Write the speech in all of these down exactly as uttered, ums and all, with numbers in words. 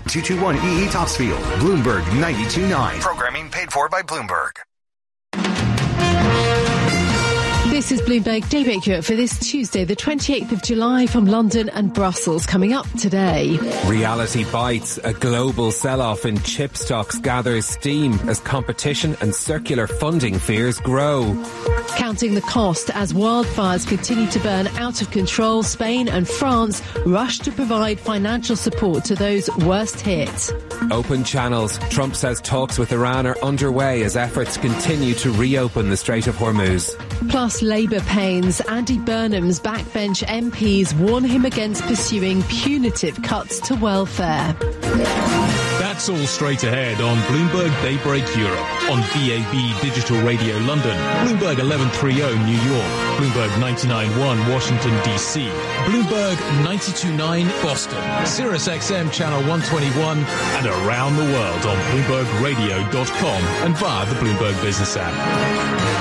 two two one E E Topsfield, Bloomberg ninety-two point nine. Programming paid for by Bloomberg. This is Bloomberg Daybreak Europe for this Tuesday, the twenty-eighth of July, from London and Brussels. Coming up today. Reality bites. A global sell-off in chip stocks gathers steam as competition and circular funding fears grow. Counting the cost as wildfires continue to burn out of control, Spain and France rush to provide financial support to those worst hit. Open channels. Trump says talks with Iran are underway as efforts continue to reopen the Strait of Hormuz. Plus Labour pains. Andy Burnham's backbench M Ps warn him against pursuing punitive cuts to welfare. That's all straight ahead on Bloomberg Daybreak Europe, on D A B Digital Radio London, Bloomberg eleven thirty New York, Bloomberg ninety-nine point one Washington D C, Bloomberg ninety-two point nine Boston, Sirius X M Channel one twenty-one, and around the world on Bloomberg Radio dot com and via the Bloomberg Business app.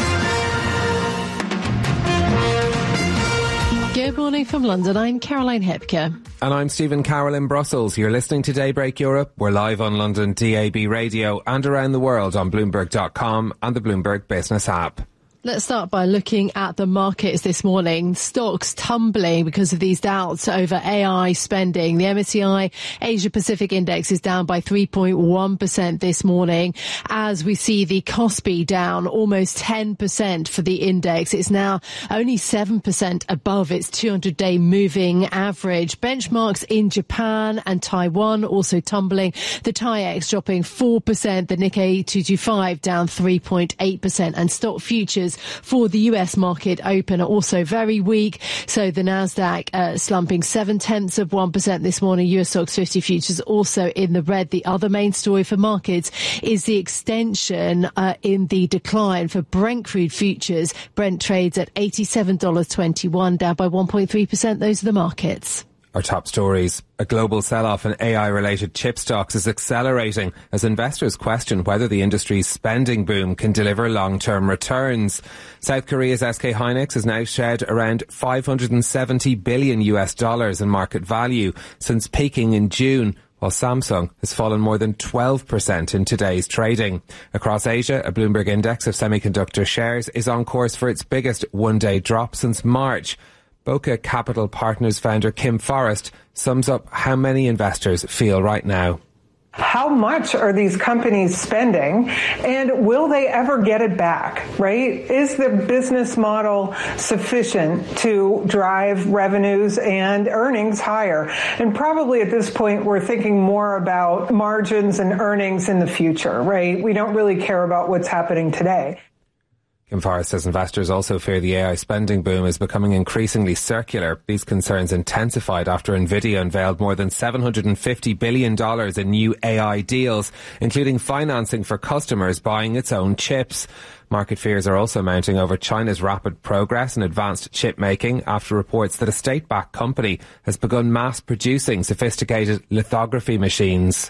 Good morning from London. I'm Caroline Hepker. And I'm Stephen Carroll in Brussels. You're listening to Daybreak Europe. We're live on London D A B Radio and around the world on Bloomberg dot com and the Bloomberg Business app. Let's start by looking at the markets this morning. Stocks tumbling because of these doubts over A I spending. The M S C I Asia Pacific Index is down by three point one percent this morning, as we see the Kospi down almost ten percent for the index. It's now only seven percent above its two hundred day moving average. Benchmarks in Japan and Taiwan also tumbling. The TAIEX dropping four percent. The Nikkei two twenty-five down three point eight percent. And stock futures for the U S market open are also very weak. So the Nasdaq uh, slumping seven tenths of one percent this morning. U S stocks fifty futures also in the red. The other main story for markets is the extension uh, in the decline for Brent crude futures. Brent trades at eighty-seven dollars twenty-one, down by one point three percent. Those are the markets. Our top stories. A global sell-off in A I-related chip stocks is accelerating as investors question whether the industry's spending boom can deliver long-term returns. South Korea's S K Hynix has now shed around five hundred seventy billion U S dollars in market value since peaking in June, while Samsung has fallen more than twelve percent in today's trading. Across Asia, a Bloomberg index of semiconductor shares is on course for its biggest one-day drop since March. Boca Capital Partners founder Kim Forrest sums up how many investors feel right now. How much are these companies spending, and will they ever get it back, right? Is the business model sufficient to drive revenues and earnings higher? And probably at this point, we're thinking more about margins and earnings in the future, right? We don't really care about what's happening today. Kim Forrest says investors also fear the A I spending boom is becoming increasingly circular. These concerns intensified after Nvidia unveiled more than seven hundred fifty billion dollars in new A I deals, including financing for customers buying its own chips. Market fears are also mounting over China's rapid progress in advanced chip making after reports that a state-backed company has begun mass producing sophisticated lithography machines.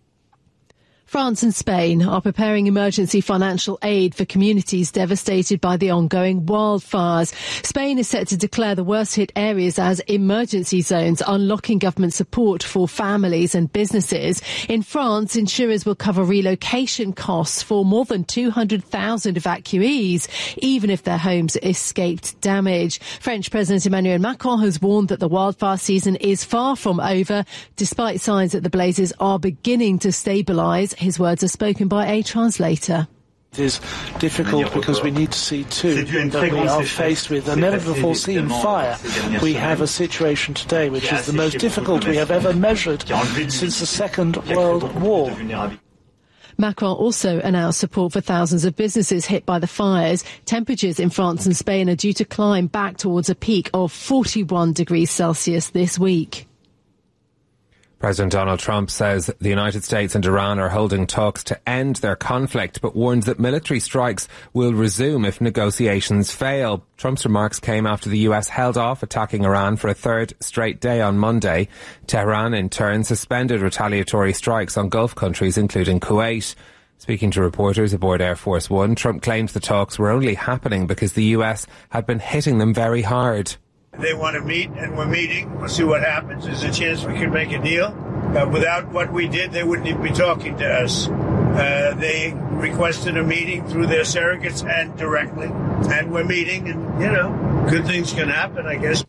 France and Spain are preparing emergency financial aid for communities devastated by the ongoing wildfires. Spain is set to declare the worst hit areas as emergency zones, unlocking government support for families and businesses. In France, insurers will cover relocation costs for more than two hundred thousand evacuees, even if their homes escaped damage. French President Emmanuel Macron has warned that the wildfire season is far from over, despite signs that the blazes are beginning to stabilise. His words are spoken by a translator. It is difficult because we need to see too that we are faced with a never-before-seen fire. We have a situation today which is the most difficult we have ever measured since the Second World War. Macron also announced support for thousands of businesses hit by the fires. Temperatures in France and Spain are due to climb back towards a peak of forty-one degrees Celsius this week. President Donald Trump says the United States and Iran are holding talks to end their conflict, but warns that military strikes will resume if negotiations fail. Trump's remarks came after the U S held off attacking Iran for a third straight day on Monday. Tehran, in turn, suspended retaliatory strikes on Gulf countries, including Kuwait. Speaking to reporters aboard Air Force One, Trump claimed the talks were only happening because the U S had been hitting them very hard. They want to meet, and we're meeting. We'll see what happens. There's a chance we could make a deal. Uh, without what we did, they wouldn't even be talking to us. Uh, they requested a meeting through their surrogates and directly, and we're meeting, and, you know, good things can happen, I guess.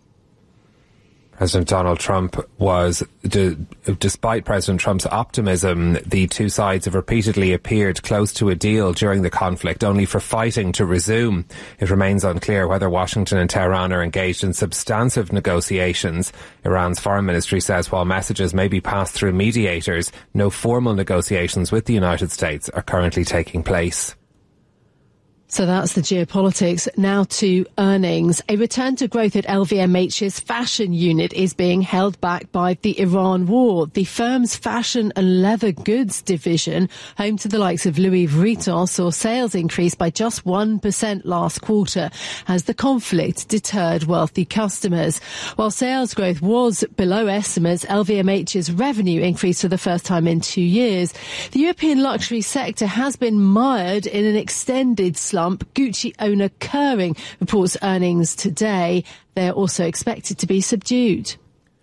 President Donald Trump was, d- despite President Trump's optimism, the two sides have repeatedly appeared close to a deal during the conflict, only for fighting to resume. It remains unclear whether Washington and Tehran are engaged in substantive negotiations. Iran's foreign ministry says while messages may be passed through mediators, no formal negotiations with the United States are currently taking place. So that's the geopolitics. Now to earnings. A return to growth at L V M H's fashion unit is being held back by the Iran war. The firm's fashion and leather goods division, home to the likes of Louis Vuitton, saw sales increase by just one percent last quarter as the conflict deterred wealthy customers. While sales growth was below estimates, L V M H's revenue increased for the first time in two years. The European luxury sector has been mired in an extended slump. Gucci owner Kering reports earnings today. They're also expected to be subdued.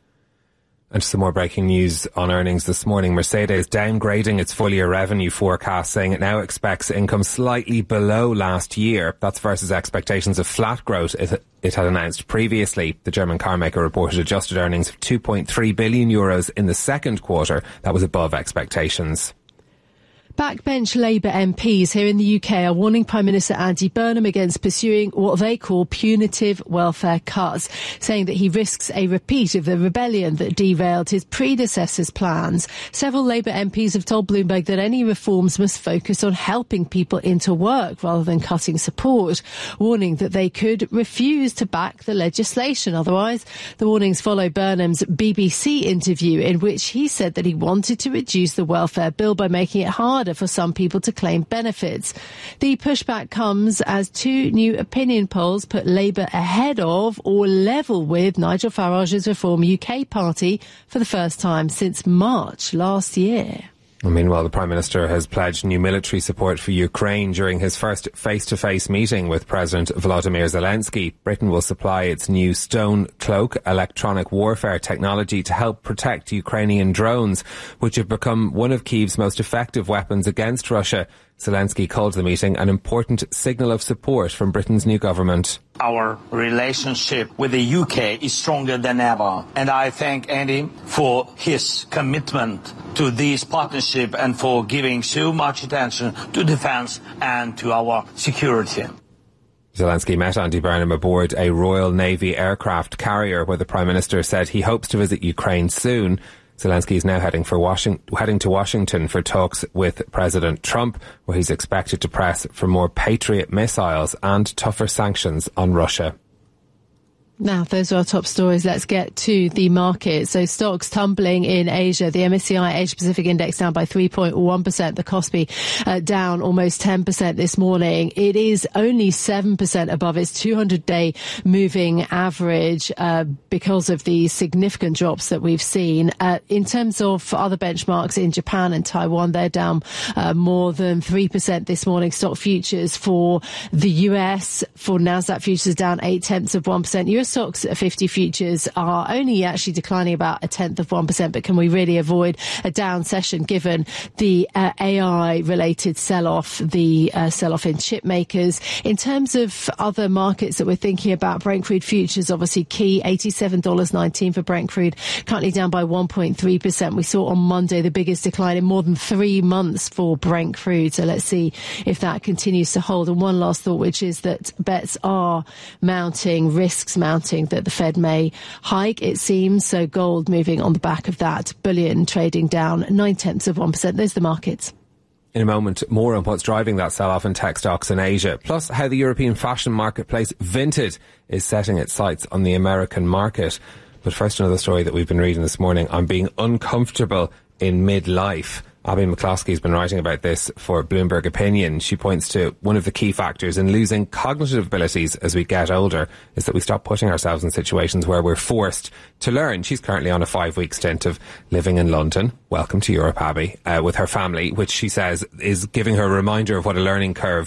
And some more breaking news on earnings this morning. Mercedes downgrading its full-year revenue forecast, saying it now expects income slightly below last year. That's versus expectations of flat growth it, it had announced previously. The German carmaker reported adjusted earnings of two point three billion euros in the second quarter. That was above expectations. Backbench Labour M Ps here in the U K are warning Prime Minister Andy Burnham against pursuing what they call punitive welfare cuts, saying that he risks a repeat of the rebellion that derailed his predecessor's plans. Several Labour M Ps have told Bloomberg that any reforms must focus on helping people into work rather than cutting support, warning that they could refuse to back the legislation. Otherwise, the warnings follow Burnham's B B C interview in which he said that he wanted to reduce the welfare bill by making it harder for some people to claim benefits. The pushback comes as two new opinion polls put Labour ahead of or level with Nigel Farage's Reform U K party for the first time since March last year. Meanwhile, the Prime Minister has pledged new military support for Ukraine during his first face-to-face meeting with President Volodymyr Zelensky. Britain will supply its new Stone Cloak electronic warfare technology to help protect Ukrainian drones, which have become one of Kyiv's most effective weapons against Russia. Zelensky called the meeting an important signal of support from Britain's new government. Our relationship with the U K is stronger than ever, and I thank Andy for his commitment to this partnership and for giving so much attention to defence and to our security. Zelensky met Andy Burnham aboard a Royal Navy aircraft carrier where the Prime Minister said he hopes to visit Ukraine soon. Zelensky is now heading for Washington, heading to Washington for talks with President Trump, where he's expected to press for more Patriot missiles and tougher sanctions on Russia. Now, those are our top stories. Let's get to the market. So stocks tumbling in Asia. The M S C I Asia Pacific Index down by three point one percent. The Kospi uh, down almost ten percent this morning. It is only seven percent above its two hundred day moving average uh, because of the significant drops that we've seen. Uh, in terms of other benchmarks in Japan and Taiwan, they're down uh, more than three percent this morning. Stock futures for the U S, for NASDAQ futures down eight tenths of one percent. U S stocks fifty futures are only actually declining about a tenth of one percent, but can we really avoid a down session given the uh, A I-related sell-off, the uh, sell-off in chip makers? In terms of other markets that we're thinking about, Brent crude futures obviously key, eighty-seven dollars and nineteen cents for Brent crude, currently down by one point three percent. We saw on Monday the biggest decline in more than three months for Brent crude, so let's see if that continues to hold. And one last thought, which is that bets are mounting, risks mounting, that the Fed may hike, it seems. So gold moving on the back of that. Bullion trading down nine tenths of one percent. There's the markets. In a moment, more on what's driving that sell-off in tech stocks in Asia, plus how the European fashion marketplace Vinted is setting its sights on the American market. But first, another story that we've been reading this morning on being uncomfortable in midlife. Abby McCloskey has been writing about this for Bloomberg Opinion. She points to one of the key factors in losing cognitive abilities as we get older is that we stop putting ourselves in situations where we're forced to learn. She's currently on a five-week stint of living in London. Welcome to Europe, Abby, uh, with her family, which she says is giving her a reminder of what a learning curve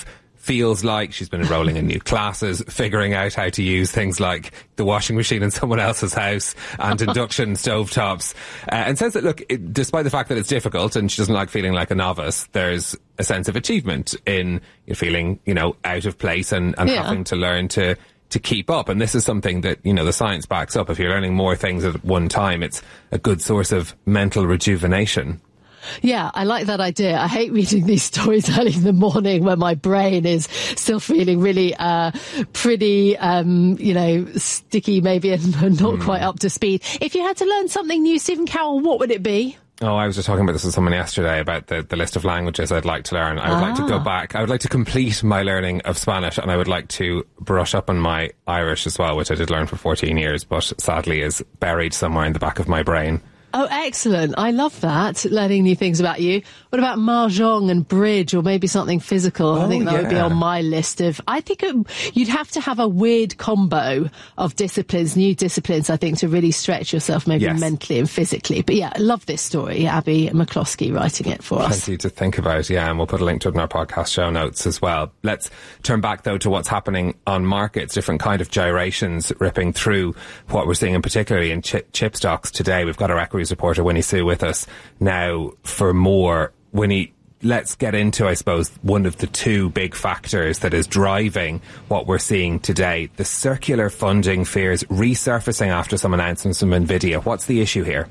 feels like. She's been enrolling in new classes, figuring out how to use things like the washing machine in someone else's house and induction stovetops, uh, and says that, look, it, despite the fact that it's difficult and she doesn't like feeling like a novice, there's a sense of achievement in feeling, you know, out of place and, and yeah. having to learn to to keep up. And this is something that, you know, the science backs up. If you're learning more things at one time, it's a good source of mental rejuvenation. Yeah, I like that idea. I hate reading these stories early in the morning when my brain is still feeling really uh pretty, um, you know, sticky maybe and not mm. quite up to speed. If you had to learn something new, Stephen Carroll, what would it be? Oh, I was just talking about this with someone yesterday about the, the list of languages I'd like to learn. I would ah. like to go back. I would like to complete my learning of Spanish, and I would like to brush up on my Irish as well, which I did learn for fourteen years, but sadly is buried somewhere in the back of my brain. Oh, excellent. I love that, learning new things about you. What about mahjong and bridge, or maybe something physical? Oh, I think that yeah. would be on my list of... I think it, you'd have to have a weird combo of disciplines, new disciplines, I think, to really stretch yourself maybe yes. mentally and physically. But yeah, I love this story. Abby McCloskey writing it for us. Plenty to think about, yeah, and we'll put a link to it in our podcast show notes as well. Let's turn back, though, to what's happening on markets, different kind of gyrations ripping through what we're seeing, in particularly in chip, chip stocks today. We've got our equity reporter Winnie Sue with us now for more. Winnie, let's get into, I suppose, one of the two big factors that is driving what we're seeing today. The circular funding fears resurfacing after some announcements from NVIDIA. What's the issue here?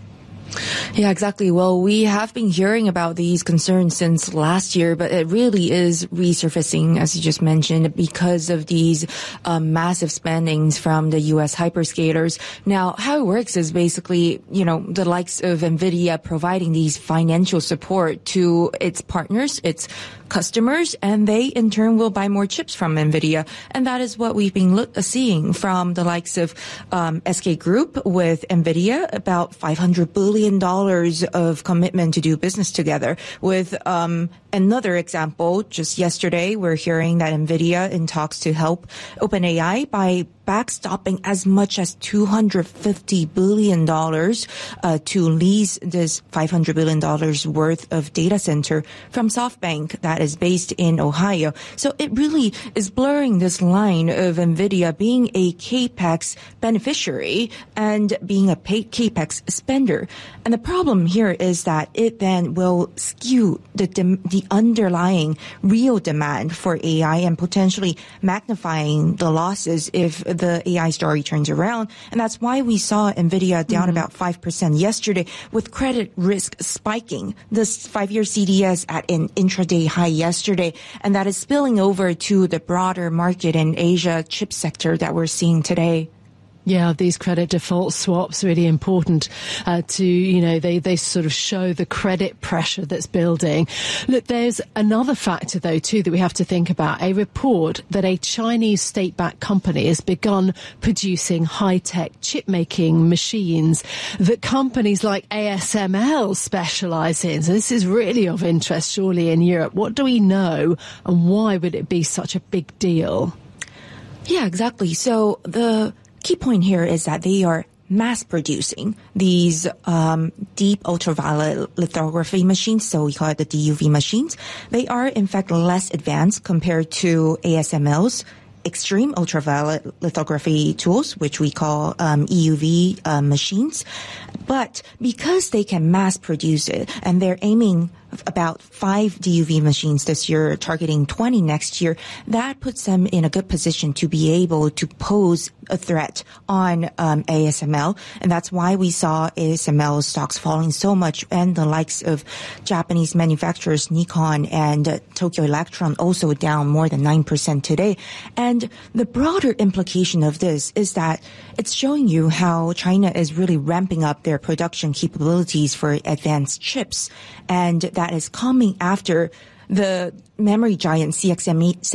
Yeah, exactly. Well, we have been hearing about these concerns since last year, but it really is resurfacing, as you just mentioned, because of these um, massive spendings from the U S hyperscalers. Now, how it works is basically, you know, the likes of NVIDIA providing these financial support to its partners, its customers, and they in turn will buy more chips from NVIDIA. And that is what we've been look, uh, seeing from the likes of um, S K Group with NVIDIA, about five hundred billion dollars of commitment to do business together. With um, another example, just yesterday, we're hearing that NVIDIA in talks to help OpenAI by backstopping as much as two hundred fifty billion dollars uh, to lease this five hundred billion dollars worth of data center from SoftBank that is based in Ohio. So it really is blurring this line of NVIDIA being a CAPEX beneficiary and being a CAPEX spender. And the problem here is that it then will skew the, the underlying real demand for A I and potentially magnifying the losses if the A I story turns around. And that's why we saw NVIDIA down mm-hmm. about five percent yesterday, with credit risk spiking. This five-year C D S at an intraday high yesterday, and that is spilling over to the broader market in Asia chip sector that we're seeing today. Yeah, these credit default swaps really important uh, to, you know, they, they sort of show the credit pressure that's building. Look, there's another factor, though, too, that we have to think about. A report that a Chinese state-backed company has begun producing high-tech chip-making machines that companies like A S M L specialise in. So this is really of interest, surely, in Europe. What do we know, and why would it be such a big deal? Yeah, exactly. So the key point here is that they are mass producing these um, deep ultraviolet lithography machines, so we call it the D U V machines. They are, in fact, less advanced compared to A S M L's extreme ultraviolet lithography tools, which we call um, E U V uh, machines. But because they can mass produce it, and they're aiming about five D U V machines this year, targeting twenty next year, that puts them in a good position to be able to pose a threat on um, A S M L. And that's why we saw A S M L stocks falling so much, and the likes of Japanese manufacturers Nikon and uh, Tokyo Electron also down more than nine percent today. And the broader implication of this is that it's showing you how China is really ramping up their production capabilities for advanced chips. And that is coming after the memory giant C X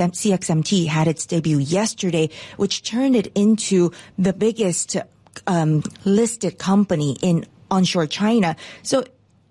M T had its debut yesterday, which turned it into the biggest um, listed company in onshore China. So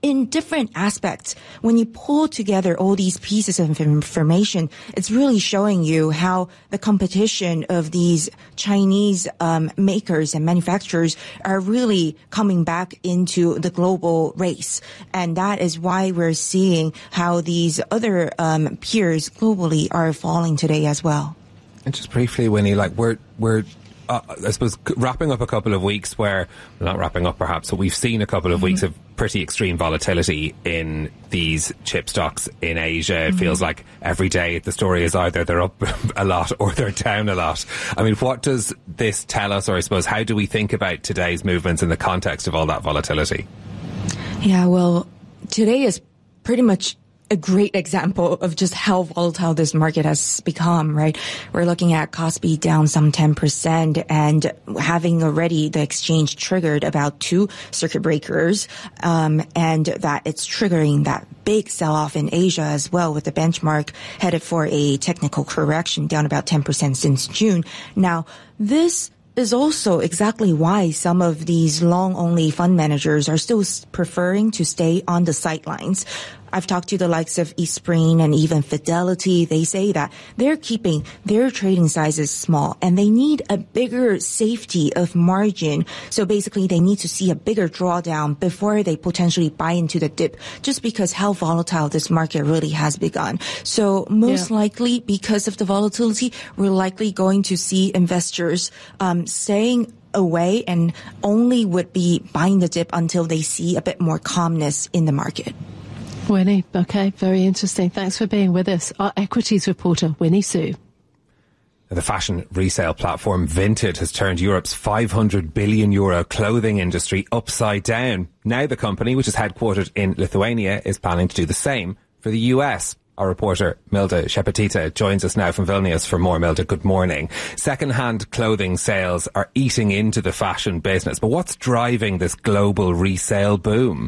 in different aspects, when you pull together all these pieces of information, it's really showing you how the competition of these Chinese um, makers and manufacturers are really coming back into the global race. And that is why we're seeing how these other um, peers globally are falling today as well. And just briefly, Winnie, like we're we're uh, I suppose wrapping up a couple of weeks where, well, not wrapping up perhaps, but we've seen a couple of mm-hmm. weeks of pretty extreme volatility in these chip stocks in Asia. It mm-hmm. feels like every day the story is either they're up a lot or they're down a lot. I mean, what does this tell us, or I suppose how do we think about today's movements in the context of all that volatility? Yeah, well, today is pretty much a great example of just how volatile this market has become, right? We're looking at Kospi down some ten percent and having already the exchange triggered about two circuit breakers, um, and that it's triggering that big sell-off in Asia as well, with the benchmark headed for a technical correction down about ten percent since June. Now, this is also exactly why some of these long-only fund managers are still preferring to stay on the sidelines. I've talked to the likes of Eastspring and even Fidelity. They say that they're keeping their trading sizes small and they need a bigger safety of margin. So basically they need to see a bigger drawdown before they potentially buy into the dip, just because how volatile this market really has begun. So most yeah. likely, because of the volatility, we're likely going to see investors um, staying away and only would be buying the dip until they see a bit more calmness in the market. Winnie, okay, very interesting. Thanks for being with us. Our equities reporter, Winnie Su. The fashion resale platform Vinted has turned Europe's five hundred billion euro clothing industry upside down. Now the company, which is headquartered in Lithuania, is planning to do the same for the U S. Our reporter, Milda Shepetita, joins us now from Vilnius for more. Milda, good morning. Second-hand clothing sales are eating into the fashion business, but what's driving this global resale boom?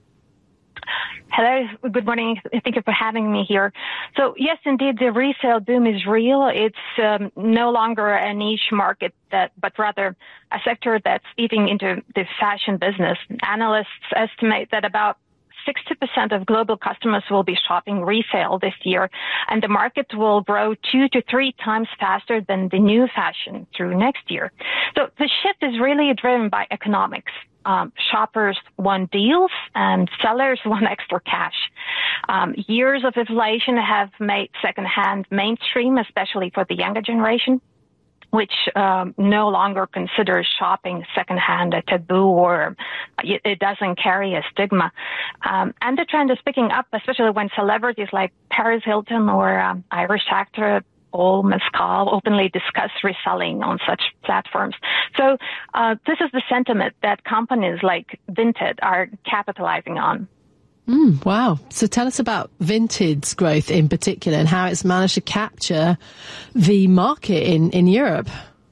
Hello, good morning. Thank you for having me here. So yes, indeed, the resale boom is real. It's um, no longer a niche market, that, but rather a sector that's eating into the fashion business. Analysts estimate that about sixty percent of global customers will be shopping resale this year, and the market will grow two to three times faster than the new fashion through next year. So the shift is really driven by economics. Um, shoppers want deals and sellers want extra cash. Um, years of inflation have made secondhand mainstream, especially for the younger generation, which um, no longer considers shopping secondhand a taboo, or it doesn't carry a stigma. Um, and the trend is picking up, especially when celebrities like Paris Hilton or um, Irish actor Paul Mescal openly discuss reselling on such platforms. So uh, this is the sentiment that companies like Vinted are capitalizing on. Mm, wow. So tell us about Vinted's growth in particular and how it's managed to capture the market in, in Europe.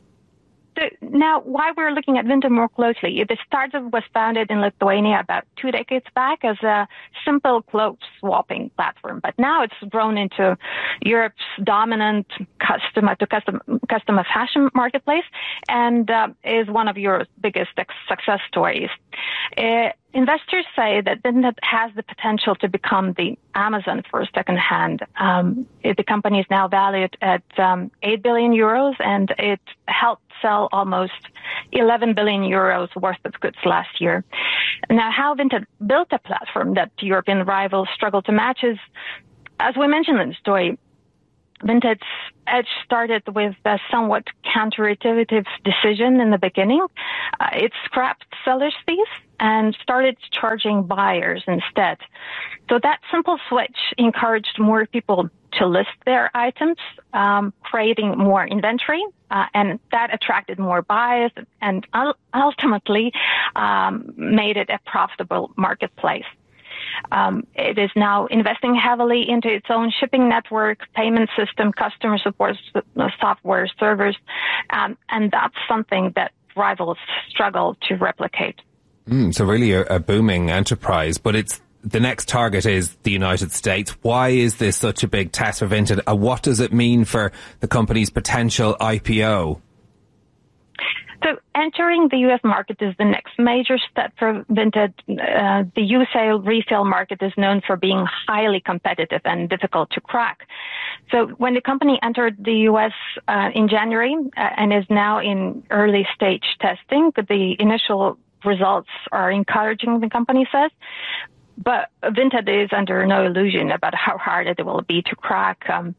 So now, why we're looking at Vinted more closely, the startup was founded in Lithuania about two decades back as a simple clothes swapping platform, but now it's grown into Europe's dominant customer to custom, customer fashion marketplace, and uh, is one of Europe's biggest success stories. Uh, Investors say that Vinted has the potential to become the Amazon for secondhand. Um, the company is now valued at um, eight billion euros, and it helped sell almost eleven billion euros worth of goods last year. Now, how Vinted built a platform that European rivals struggle to match is, as we mentioned in the story, Vinted's edge started with a somewhat counterintuitive decision in the beginning. Uh, it scrapped sellers' fees and started charging buyers instead. So that simple switch encouraged more people to list their items, um, creating more inventory, uh, and that attracted more buyers and ultimately um, made it a profitable marketplace. Um, it is now investing heavily into its own shipping network, payment system, customer support software, servers, um, and that's something that rivals struggle to replicate. Mm, so really a, a booming enterprise, but it's the next target is the United States. Why is this such a big test for Vinted? Uh, what does it mean for the company's potential I P O? So entering the U S market is the next major step for Vinted. Uh, the U-sale resale market is known for being highly competitive and difficult to crack. So when the company entered the U S uh, in January uh, and is now in early stage testing, the initial results are encouraging, the company says. But Vinted is under no illusion about how hard it will be to crack. Um,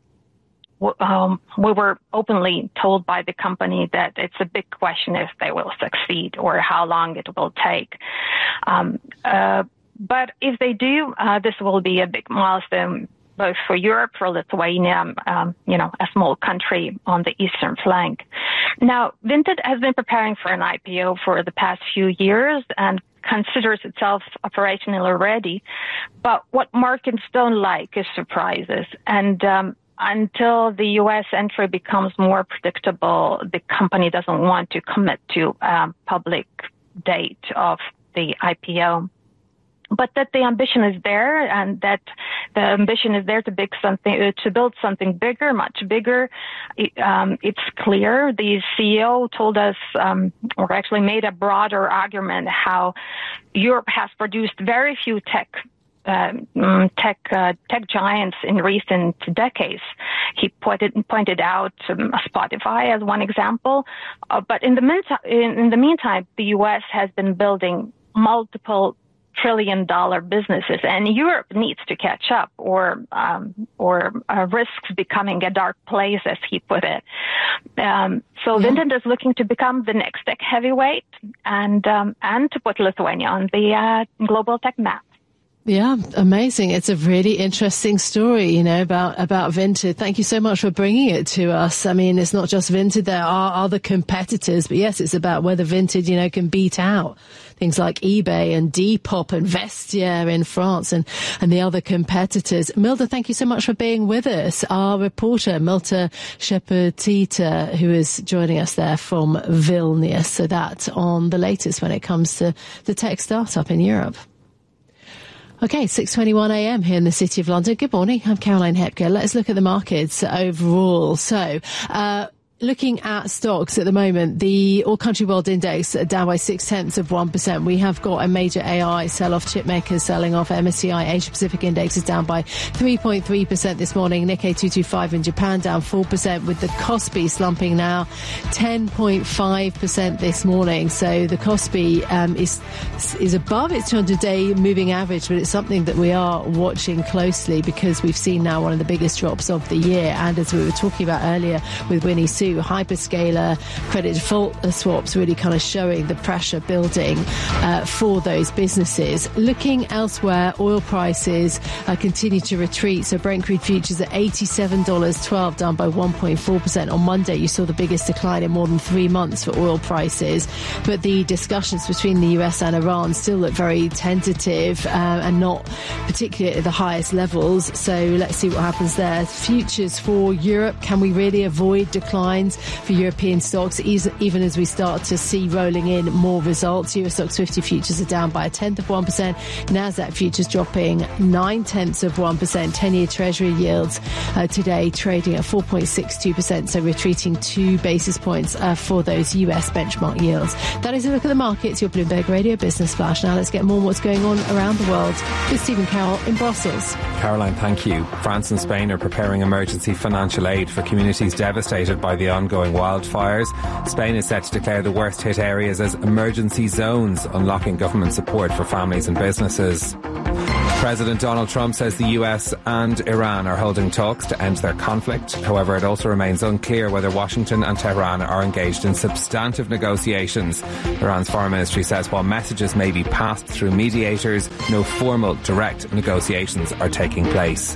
Um, we were openly told by the company that it's a big question if they will succeed or how long it will take. Um, uh, but if they do, uh, this will be a big milestone both for Europe, for Lithuania, um, you know, a small country on the eastern flank. Now, Vinted has been preparing for an I P O for the past few years and considers itself operational already. But what markets don't like is surprises. And um, until the U S entry becomes more predictable, the company doesn't want to commit to a public date of the I P O. But that the ambition is there, and that the ambition is there to big something, uh, to build something bigger, much bigger. It, um, it's clear. The C E O told us, um, or actually made a broader argument, how Europe has produced very few tech Um, tech uh, tech giants in recent decades. He pointed pointed out um, Spotify as one example, uh, but in the meantime, in, in the meantime, the U S has been building multiple trillion dollar businesses, and Europe needs to catch up, or um, or uh, risks becoming a dark place, as he put it. Um, so yeah. Vinted is looking to become the next tech heavyweight, and um, and to put Lithuania on the uh, global tech map. Yeah, amazing. It's a really interesting story, you know, about, about Vinted. Thank you so much for bringing it to us. I mean, it's not just Vinted. There are other competitors, but yes, it's about whether Vinted, you know, can beat out things like eBay and Depop and Vestia in France and, and the other competitors. Milda, thank you so much for being with us. Our reporter, Milta Shepardita, who is joining us there from Vilnius. So that on the latest when it comes to the tech startup in Europe. Okay, six twenty-one a.m. here in the City of London. Good morning. I'm Caroline Hepker. Let's look at the markets overall. So, uh, looking at stocks at the moment, the All Country World Index down by six tenths of one percent. We have got a major A I sell-off, chip makers selling off. M S C I Asia Pacific Index is down by three point three percent this morning. Nikkei two twenty-five in Japan down four percent, with the Kospi slumping now ten point five percent this morning. So the Kospi um, is is above its two hundred day moving average, but it's something that we are watching closely because we've seen now one of the biggest drops of the year. And as we were talking about earlier with Winnie Su, hyperscaler credit default swaps really kind of showing the pressure building uh, for those businesses. Looking elsewhere, oil prices uh, continue to retreat. So Brent crude futures at eighty-seven dollars and twelve cents, down by one point four percent. On Monday, you saw the biggest decline in more than three months for oil prices. But the discussions between the U S and Iran still look very tentative uh, and not particularly at the highest levels. So let's see what happens there. Futures for Europe, can we really avoid declines for European stocks, even as we start to see rolling in more results? Euro Stoxx fifty futures are down by a tenth of one percent. Nasdaq futures dropping nine tenths of one percent. ten-year Treasury yields uh, today trading at four point six two percent, so retreating two basis points uh, for those U S benchmark yields. That is a look at the markets. Your Bloomberg Radio Business Flash. Now let's get more on what's going on around the world with Stephen Carroll in Brussels. Caroline, thank you. France and Spain are preparing emergency financial aid for communities devastated by the ongoing wildfires. Spain is set to declare the worst hit areas as emergency zones, unlocking government support for families and businesses. President Donald Trump says the U S and Iran are holding talks to end their conflict. However, it also remains unclear whether Washington and Tehran are engaged in substantive negotiations. Iran's foreign ministry says while messages may be passed through mediators, no formal direct negotiations are taking place.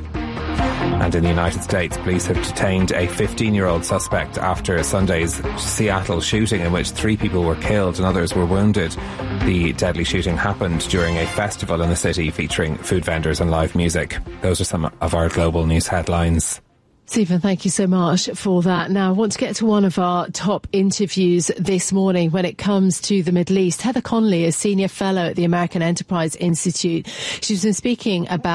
And in the United States, police have detained a fifteen-year-old suspect after Sunday's Seattle shooting, in which three people were killed and others were wounded. The deadly shooting happened during a festival in the city featuring food vendors and live music. Those are some of our global news headlines. Stephen, thank you so much for that. Now, I want to get to one of our top interviews this morning when it comes to the Middle East. Heather Conley is Senior Fellow at the American Enterprise Institute. She's been speaking about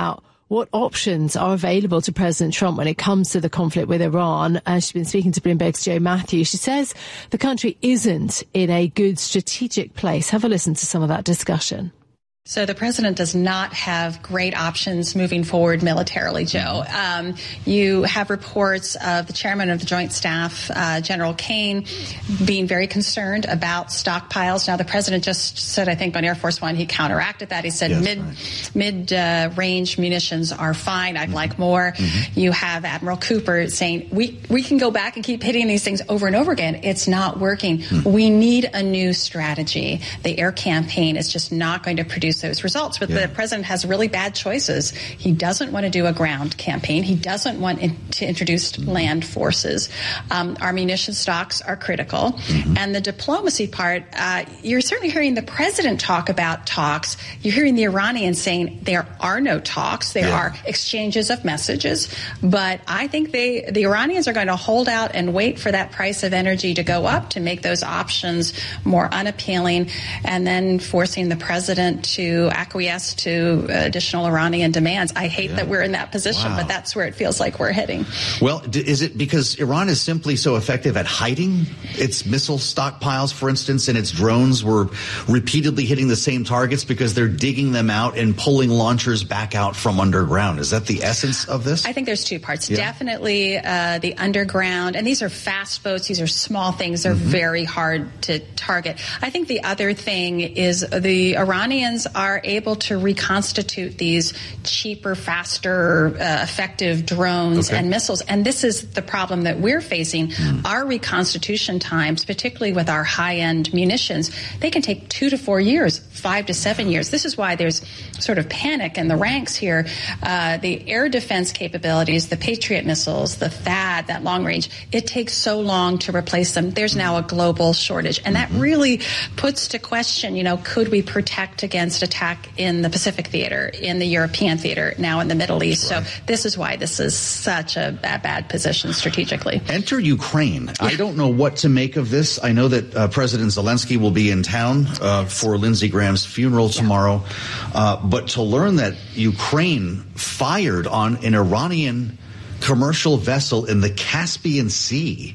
what options are available to President Trump when it comes to the conflict with Iran. Uh, she's been speaking to Bloomberg's Jo Matthews. She says the country isn't in a good strategic place. Have a listen to some of that discussion. So the president does not have great options moving forward militarily, Joe. Um, you have reports of the chairman of the Joint Staff, uh, General Kane, being very concerned about stockpiles. Now, the president just said, I think, on Air Force One, he counteracted that. He said yes, mid, right. mid uh, range munitions are fine. I'd mm-hmm. like more. Mm-hmm. You have Admiral Cooper saying, we, we can go back and keep hitting these things over and over again. It's not working. Mm-hmm. We need a new strategy. The air campaign is just not going to produce those results. But yeah. the president has really bad choices. He doesn't want to do a ground campaign. He doesn't want in, to introduce mm-hmm. land forces. Um, our munition stocks are critical. Mm-hmm. And the diplomacy part, uh, you're certainly hearing the president talk about talks. You're hearing the Iranians saying there are no talks. There yeah. are exchanges of messages. But I think they, the Iranians are going to hold out and wait for that price of energy to go up to make those options more unappealing, and then forcing the president to acquiesce to additional Iranian demands. I hate yeah. that we're in that position, wow. but that's where it feels like we're heading. Well, is it because Iran is simply so effective at hiding its missile stockpiles, for instance, and its drones were repeatedly hitting the same targets because they're digging them out and pulling launchers back out from underground? Is that the essence of this? I think there's two parts. Yeah. Definitely uh, the underground, and these are fast boats. These are small things. They're mm-hmm. very hard to target. I think the other thing is the Iranians are able to reconstitute these cheaper, faster, uh, effective drones okay. and missiles. And this is the problem that we're facing. Mm. Our reconstitution times, particularly with our high-end munitions, they can take two to four years, five to seven years. This is why there's sort of panic in the ranks here. Uh, the air defense capabilities, the Patriot missiles, the THAAD, that long range, it takes so long to replace them. There's now a global shortage. And that really puts to question, you know, could we protect against attack in the Pacific theater, in the European theater, now in the Middle East? Right. So this is why this is such a bad, bad position strategically. Enter Ukraine. Yeah. I don't know what to make of this. I know that uh, President Zelensky will be in town uh, for Lindsey Graham's funeral tomorrow. Yeah. Uh, but to learn that Ukraine fired on an Iranian commercial vessel in the Caspian Sea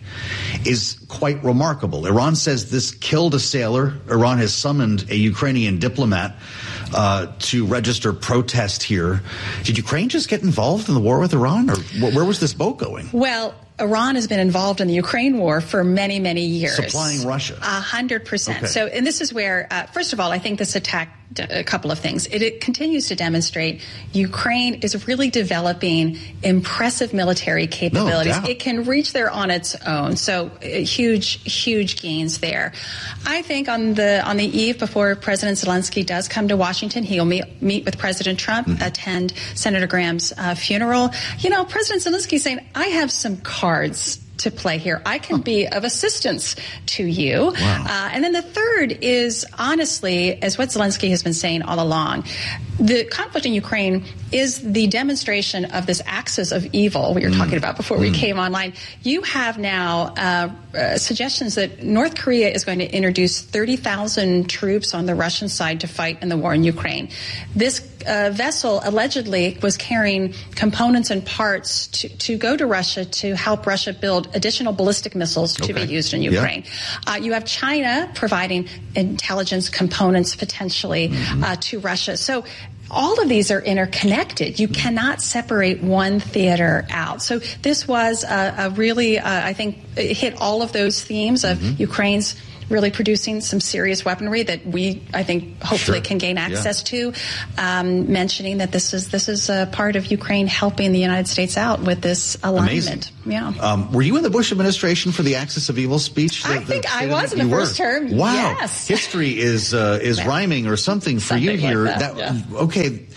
is quite remarkable. Iran says this killed a sailor. Iran has summoned a Ukrainian diplomat uh, to register protest here. Did Ukraine just get involved in the war with Iran, or where was this boat going? Well, Iran has been involved in the Ukraine war for many, many years. Supplying Russia. A hundred percent. So, and this is where, uh, first of all, I think this attack, a couple of things. It, it continues to demonstrate Ukraine is really developing impressive military capabilities. No, it can reach there on its own. So uh, huge, huge gains there. I think on the on the eve before President Zelensky does come to Washington, he'll meet, meet with President Trump, mm-hmm. attend Senator Graham's uh, funeral. You know, President Zelensky is saying, I have some cards to play here. I can be of assistance to you. Wow. Uh, and then the third is, honestly, as what Zelensky has been saying all along, the conflict in Ukraine is the demonstration of this axis of evil we were mm. talking about before mm. we came online. You have now uh, uh, suggestions that North Korea is going to introduce thirty thousand troops on the Russian side to fight in the war in Ukraine. This uh, vessel allegedly was carrying components and parts to, to go to Russia to help Russia build additional ballistic missiles okay. to be used in Ukraine. Yeah. Uh, you have China providing intelligence components potentially mm-hmm. uh, to Russia. So all of these are interconnected. You cannot separate one theater out. So this was a, a really, uh, I think, it hit all of those themes of mm-hmm. Ukraine's really producing some serious weaponry that we, I think, hopefully sure. can gain access yeah. to. Um, mentioning that this is this is a part of Ukraine helping the United States out with this alignment. Amazing. Yeah. Um, were you in the Bush administration for the Axis of Evil speech? I that, think that, I was in the first were. term. Wow. Yes. History is uh, is yeah. rhyming or something for something you here. Like that, that yeah. Okay.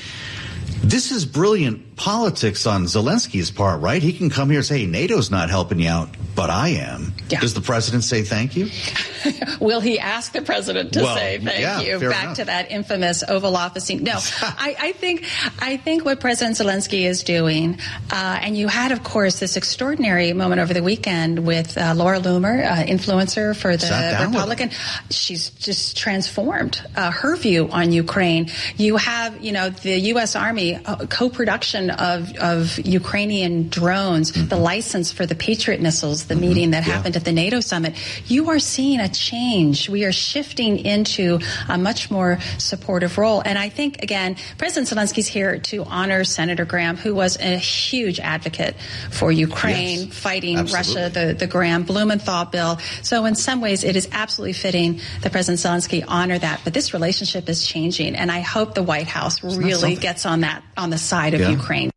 This is brilliant politics on Zelensky's part, right? He can come here and say, hey, NATO's not helping you out, but I am. Yeah. Does the president say thank you? Will he ask the president to well, say thank yeah, you? Back enough. to that infamous Oval Office scene. No, I, I think I think what President Zelensky is doing, uh, and you had, of course, this extraordinary moment over the weekend with uh, Laura Loomer, uh, influencer for the Republican. She's just transformed uh, her view on Ukraine. You have, you know, the U S. Army uh, co-production invasion of, of Ukrainian drones, mm-hmm. the license for the Patriot missiles, the mm-hmm. meeting that yeah. happened at the NATO summit, you are seeing a change. We are shifting into a much more supportive role. And I think, again, President Zelensky's here to honor Senator Graham, who was a huge advocate for Ukraine, yes, fighting absolutely. Russia, the, the Graham-Blumenthal bill. So in some ways, it is absolutely fitting that President Zelensky honor that. But this relationship is changing, and I hope the White House Isn't really gets on that, on the side of yeah. Ukraine.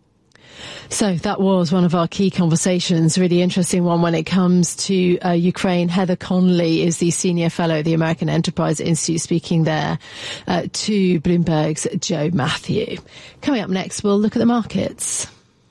So that was one of our key conversations, really interesting one when it comes to uh, Ukraine. Heather Conley is the senior fellow at the American Enterprise Institute, speaking there uh, to Bloomberg's Joe Matthew. Coming up next, we'll look at the markets.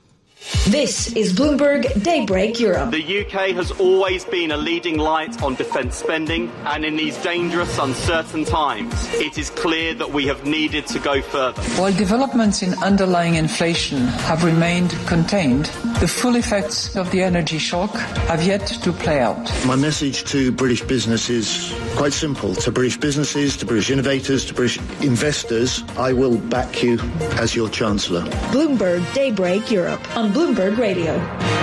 This is Bloomberg Daybreak Europe. The U K has always been a leading light on defence spending, and in these dangerous, uncertain times, it is clear that we have needed to go further. While developments in underlying inflation have remained contained, the full effects of the energy shock have yet to play out. My message to British business is quite simple. To British businesses, to British innovators, to British investors, I will back you as your Chancellor. Bloomberg Daybreak Europe on Bloomberg Radio.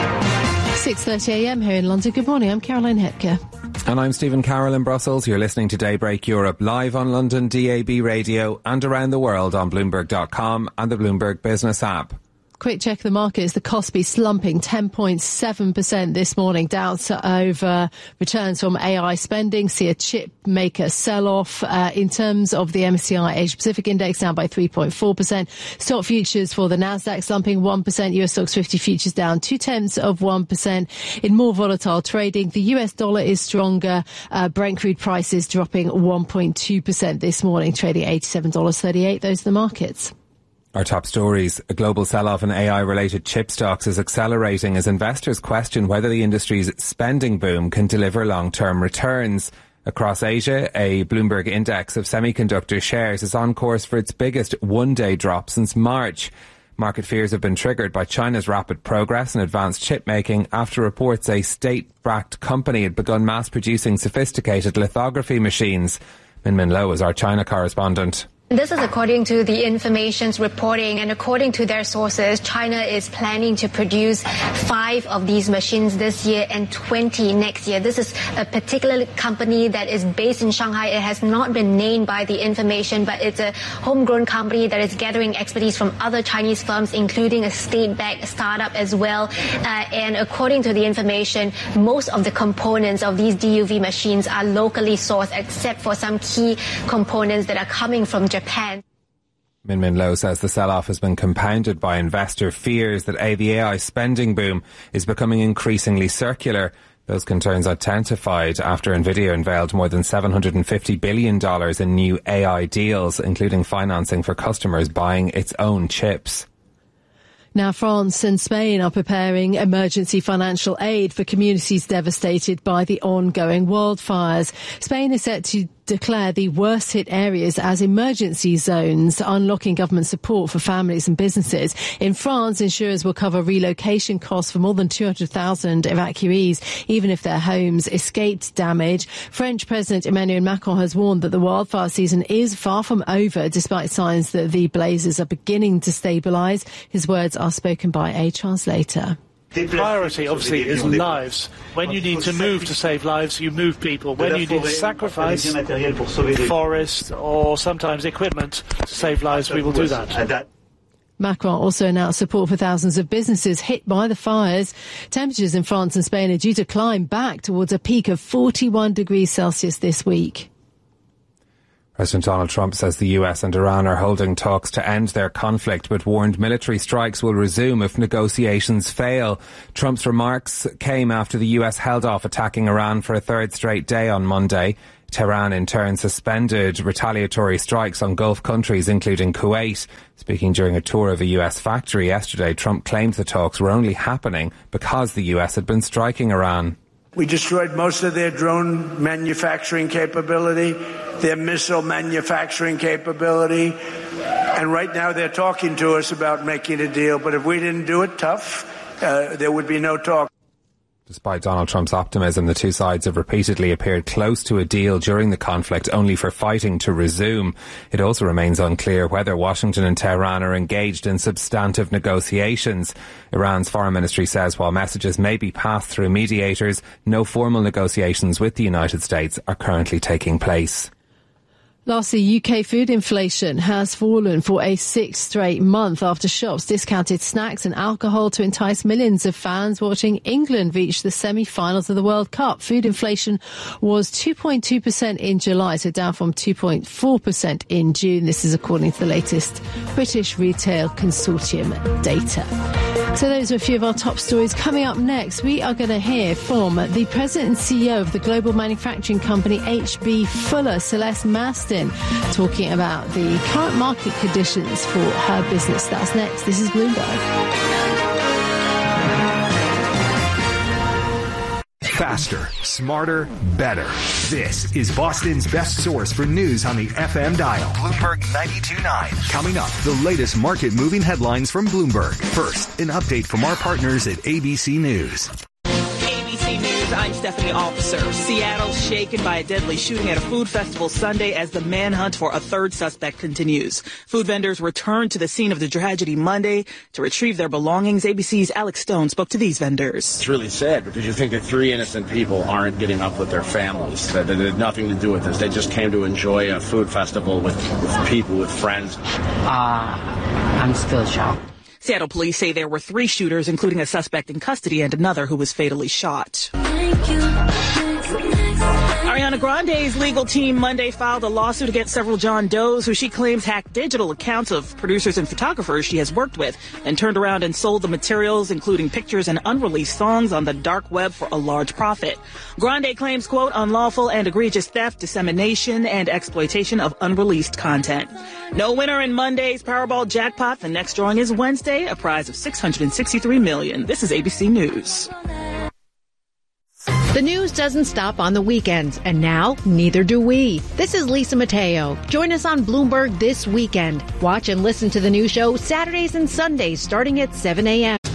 six thirty a m here in London. Good morning, I'm Caroline Hetke. And I'm Stephen Carroll in Brussels. You're listening to Daybreak Europe live on London D A B radio and around the world on Bloomberg dot com and the Bloomberg Business app. Quick check of the markets. The Kospi slumping ten point seven percent this morning. Doubts over returns from A I spending. See a chip maker sell-off. Uh, in terms of the M S C I Asia Pacific Index, down by three point four percent. Stock futures for the Nasdaq slumping one percent. U S Stocks fifty futures down two tenths of one percent. In more volatile trading, the U S dollar is stronger. Uh, Brent crude prices dropping one point two percent this morning, trading eighty-seven dollars thirty-eight. Those are the markets. Our top stories. A global sell-off in A I-related chip stocks is accelerating as investors question whether the industry's spending boom can deliver long-term returns. Across Asia, a Bloomberg index of semiconductor shares is on course for its biggest one-day drop since March. Market fears have been triggered by China's rapid progress in advanced chip making after reports a state-backed company had begun mass-producing sophisticated lithography machines. Min Min Lo is our China correspondent. This is according to the information's reporting, and according to their sources, China is planning to produce five of these machines this year and twenty next year. This is a particular company that is based in Shanghai. It has not been named by the information, but it's a homegrown company that is gathering expertise from other Chinese firms, including a state-backed startup as well. Uh, and according to the information, most of the components of these D U V machines are locally sourced, except for some key components that are coming from Japan. Japan. Min Min Lo says the sell-off has been compounded by investor fears that a, the A I spending boom is becoming increasingly circular. Those concerns intensified after Nvidia unveiled more than seven hundred fifty billion dollars in new A I deals, including financing for customers buying its own chips. Now, France and Spain are preparing emergency financial aid for communities devastated by the ongoing wildfires. Spain is set to declare the worst hit areas as emergency zones, unlocking government support for families and businesses. In France, insurers will cover relocation costs for more than two hundred thousand evacuees, even if their homes escaped damage. French President Emmanuel Macron has warned that the wildfire season is far from over, despite signs that the blazes are beginning to stabilise. His words are spoken by a translator. The priority, obviously, is lives. When you need to move to save lives, you move people. When you need to sacrifice forest or sometimes equipment to save lives, we will do that. Macron also announced support for thousands of businesses hit by the fires. Temperatures in France and Spain are due to climb back towards a peak of forty-one degrees Celsius this week. President Donald Trump says the U S and Iran are holding talks to end their conflict, but warned military strikes will resume if negotiations fail. Trump's remarks came after the U S held off attacking Iran for a third straight day on Monday. Tehran, in turn, suspended retaliatory strikes on Gulf countries, including Kuwait. Speaking during a tour of a U S factory yesterday, Trump claimed the talks were only happening because the U S had been striking Iran. We destroyed most of their drone manufacturing capability, their missile manufacturing capability, and right now they're talking to us about making a deal. But if we didn't do it tough, uh, there would be no talk. Despite Donald Trump's optimism, the two sides have repeatedly appeared close to a deal during the conflict, only for fighting to resume. It also remains unclear whether Washington and Tehran are engaged in substantive negotiations. Iran's foreign ministry says while messages may be passed through mediators, no formal negotiations with the United States are currently taking place. Lastly, U K food inflation has fallen for a sixth straight month after shops discounted snacks and alcohol to entice millions of fans watching England reach the semi-finals of the World Cup. Food inflation was two point two percent in July, so down from two point four percent in June. This is according to the latest British Retail Consortium data. So those are a few of our top stories. Coming up next, we are going to hear from the president and C E O of the global manufacturing company H B Fuller, Celeste Mastin, talking about the current market conditions for her business. That's next. This is Bloomberg. Faster, smarter, better. This is Boston's best source for news on the F M dial. Bloomberg ninety-two point nine. Coming up, the latest market-moving headlines from Bloomberg. First, an update from our partners at A B C News. I'm Stephanie Officer. Seattle shaken by a deadly shooting at a food festival Sunday as the manhunt for a third suspect continues. Food vendors returned to the scene of the tragedy Monday to retrieve their belongings. A B C's Alex Stone spoke to these vendors. It's really sad because you think that three innocent people aren't getting up with their families, that it had nothing to do with this. They just came to enjoy a food festival with, with people, with friends. Uh, I'm still shocked. Seattle police say there were three shooters, including a suspect in custody and another who was fatally shot. Ariana Grande's legal team Monday filed a lawsuit against several John Does who she claims hacked digital accounts of producers and photographers she has worked with and turned around and sold the materials, including pictures and unreleased songs, on the dark web for a large profit. Grande claims, quote, unlawful and egregious theft, dissemination, and exploitation of unreleased content. No winner in Monday's Powerball jackpot. The next drawing is Wednesday, a prize of six hundred sixty-three million dollars. This is A B C News. The news doesn't stop on the weekends, and now neither do we. This is Lisa Mateo. Join us on Bloomberg this weekend. Watch and listen to the new show Saturdays and Sundays starting at seven a.m.